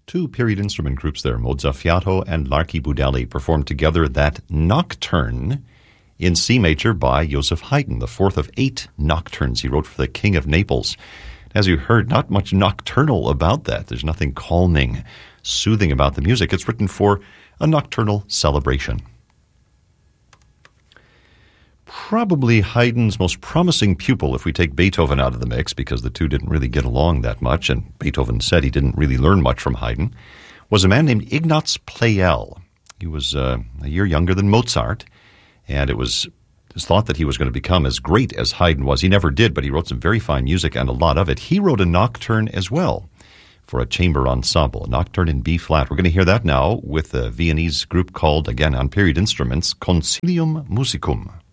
Two period instrument groups there, Mozzafiato and L'Archibudelli, performed together that nocturne in C major by Joseph Haydn, the fourth of 8 nocturnes he wrote for the King of Naples. As you heard, not much nocturnal about that. There's nothing calming, soothing about the music. It's written for a nocturnal celebration. Probably Haydn's most promising pupil, if we take Beethoven out of the mix, because the two didn't really get along that much, and Beethoven said he didn't really learn much from Haydn, was a man named Ignaz Pleyel. He was a year younger than Mozart, and it was thought that he was going to become as great as Haydn was. He never did, but he wrote some very fine music, and a lot of it. He wrote a nocturne as well for a chamber ensemble, a nocturne in B-flat. We're going to hear that now with a Viennese group called, again on period instruments, Concilium Musicum.